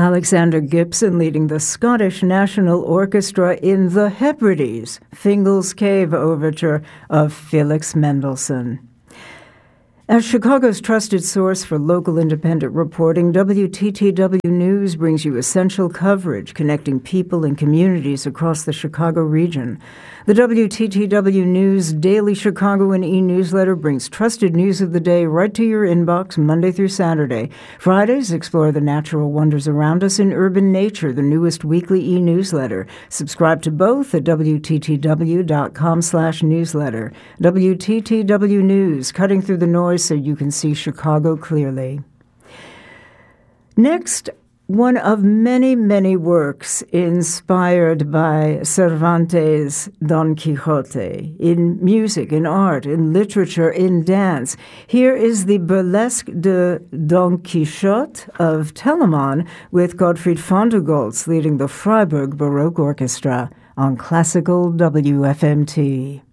Alexander Gibson leading the Scottish National Orchestra in the Hebrides, Fingal's Cave Overture of Felix Mendelssohn. As Chicago's trusted source for local independent reporting, WTTW News brings you essential coverage connecting people and communities across the Chicago region. The WTTW News Daily Chicagoan e-newsletter brings trusted news of the day right to your inbox Monday through Saturday. Fridays, explore the natural wonders around us in urban nature, the newest weekly e-newsletter. Subscribe to both at WTTW.com/newsletter. WTTW News, cutting through the noise so you can see Chicago clearly. Next, one of many, many works inspired by Cervantes' Don Quixote, in music, in art, in literature, in dance. Here is the Burlesque de Don Quixote of Telemann with Gottfried Vondergoltz leading the Freiburg Baroque Orchestra on Classical WFMT.